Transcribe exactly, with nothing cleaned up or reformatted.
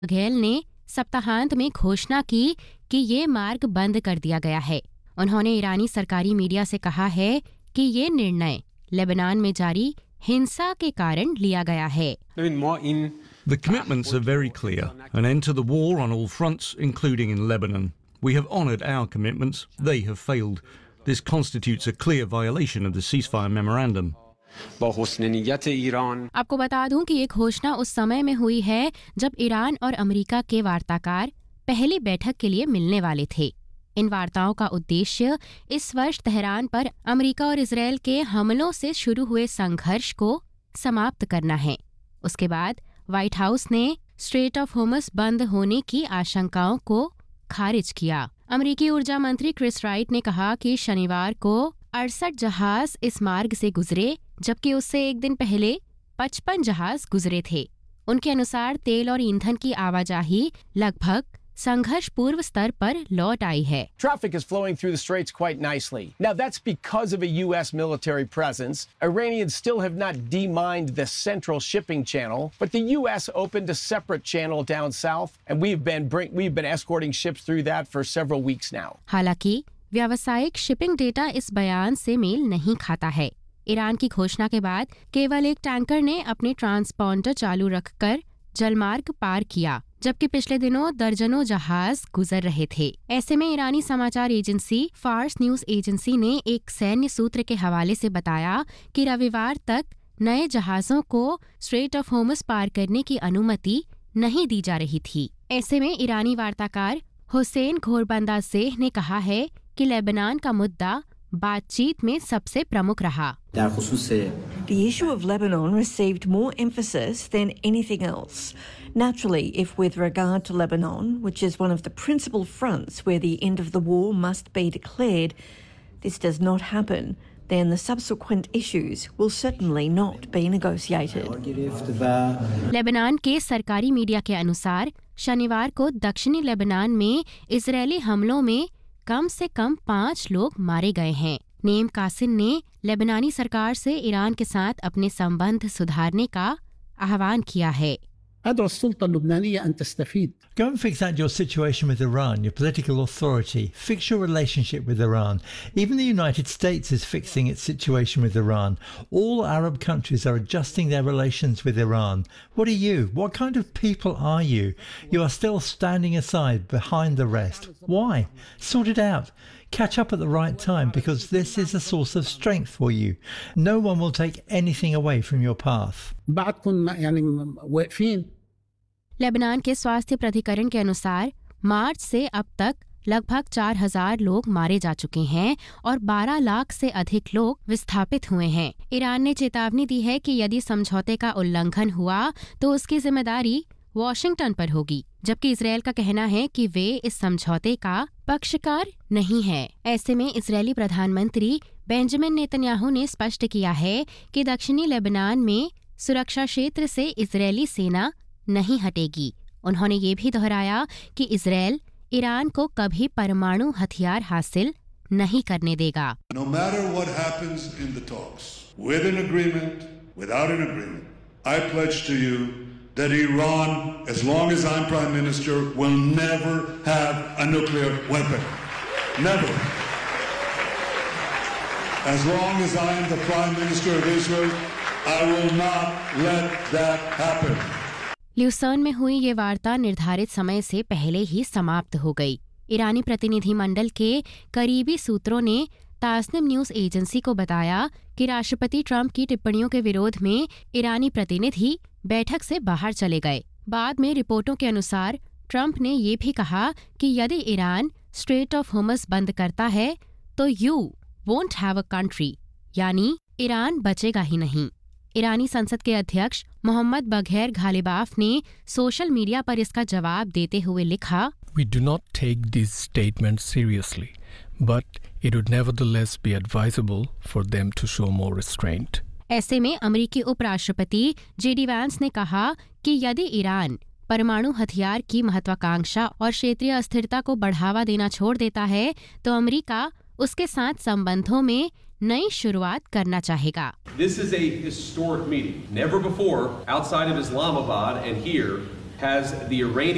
बघेल ने सप्ताहांत में घोषणा की कि ये मार्ग बंद कर दिया गया है। उन्होंने ईरानी सरकारी मीडिया से कहा है कि ये निर्णय लेबनान में जारी हिंसा के कारण लिया गया है। The commitments are very clear: an end to the war on all fronts, including in Lebanon. We have honoured our commitments. They have failed. This constitutes a clear violation of the ceasefire memorandum. आपको बता दूं कि ये घोषणा उस समय में हुई है जब ईरान और अमेरिका के वार्ताकार पहली बैठक के लिए मिलने वाले थे। इन वार्ताओं का उद्देश्य इस वर्ष तेहरान पर अमेरिका और इजरायल के हमलों से शुरू हुए संघर्ष को समाप्त करना है। उसके बाद व्हाइट हाउस ने स्ट्रेट ऑफ होर्मुज़ बंद होने की आशंकाओं को खारिज किया। अमेरिकी ऊर्जा मंत्री क्रिस राइट ने कहा कि शनिवार को अड़सठ जहाज इस मार्ग से गुजरे, जबकि उससे एक दिन पहले पचपन जहाज गुजरे थे। उनके अनुसार तेल और ईंधन की आवाजाही लगभग संघर्ष पूर्व स्तर पर लौट आई है। Traffic is flowing through the straits quite nicely. Now that's because of a U S military presence. Iranians still have not demined the central shipping channel, but the U S opened a separate channel down south, and we've been bring, we've been escorting ships through that for several weeks now. हालांकि व्यावसायिक shipping data इस बयान से mail नहीं खाता है। Iran की घोषणा के बाद केवल एक टैंकर ने अपने ट्रांसपॉन्डर चालू रखकर जलमार्ग पार किया, जबकि पिछले दिनों दर्जनों जहाज गुजर रहे थे। ऐसे में ईरानी समाचार एजेंसी फार्स न्यूज एजेंसी ने एक सैन्य सूत्र के हवाले से बताया कि रविवार तक नए जहाजों को स्ट्रेट ऑफ होर्मुज़ पार करने की अनुमति नहीं दी जा रही थी। ऐसे में ईरानी वार्ताकार हुसैन घोरबंदाज़ेह ने कहा है कि लेबनान का मुद्दा बातचीत में सबसे प्रमुख रहा। The issue of Lebanon received more emphasis than anything else. Naturally, if with regard to Lebanon, which is one of the principal fronts where the end of the war must be declared, this does not happen, then the subsequent issues will certainly not be negotiated. Lebanon के सरकारी media के अनुसार शनिवार को दक्षिणी Lebanon में Israeli हमलों में कम से कम पाँच लोग मारे गए हैं। नेम कासिम ने लेबनानी सरकार से ईरान के साथ अपने संबंध सुधारने का आह्वान किया है। أدعو السلطة اللبنانية أن تستفيد. Go and fix out your situation with Iran, your political authority. Fix your relationship with Iran. Even the United States is fixing its situation with Iran. All Arab countries are adjusting their relations with Iran. What are you? What kind of people are you? You are still standing aside behind the rest. Why? Sort it out. Catch up at the right time, because this is a source of strength for you. No one will take anything away from your path. بعدكم يعني واقفين. Lebanon के स्वास्थ्य प्राधिकरण के अनुसार मार्च से अब तक लगभग चार हजार लोग मारे जा चुके हैं और बारह लाख से अधिक लोग विस्थापित हुए हैं। ईरान ने चेतावनी दी है कि यदि समझौते का उल्लंघन हुआ तो उसकी जिम्मेदारी वॉशिंगटन पर होगी, जबकि इजरायल का कहना है कि वे इस समझौते का पक्षकार नहीं है। ऐसे में इजरायली प्रधानमंत्री बेंजामिन नेतन्याहू ने स्पष्ट किया है कि दक्षिणी लेबनान में सुरक्षा क्षेत्र से इजरायली सेना नहीं हटेगी। उन्होंने ये भी दोहराया कि इजरायल ईरान को कभी परमाणु हथियार हासिल नहीं करने देगा। No matter what happens in the talks, with an agreement, without an agreement, I pledge to you that Iran, as long as I'm Prime Minister, will never have a nuclear weapon. Never. As long as I am the Prime Minister of Israel, I will not let that happen. Lucerne में हुई ये वार्ता निर्धारित समय से पहले ही समाप्त हो गई। ईरानी प्रतिनिधिमंडल के करीबी सूत्रों ने तासनिम न्यूज एजेंसी को बताया कि राष्ट्रपति ट्रंप की टिप्पणियों के विरोध में ईरानी प्रतिनिधि बैठक से बाहर चले गए। बाद में रिपोर्टों के अनुसार ट्रंप ने ये भी कहा कि यदि ईरान स्ट्रेट ऑफ होर्मुज़ बंद करता है तो you won't have a country, यानी ईरान बचेगा ही नहीं। ईरानी संसद के अध्यक्ष मोहम्मद बघेर घालिबाफ ने सोशल मीडिया पर इसका जवाब देते हुए लिखा, We do not take these statements seriously, but it would nevertheless be advisable for them to show more restraint. ऐसे में अमेरिकी उपराष्ट्रपति जेडी वैंस ने कहा कि यदि ईरान परमाणु हथियार की महत्वाकांक्षा और क्षेत्रीय अस्थिरता को बढ़ावा देना छोड़ देता है तो अमेरिका उसके साथ संबंधों में नई शुरुआत करना चाहेगा। This is a historic meeting. Never before outside of Islamabad and here has the Iranian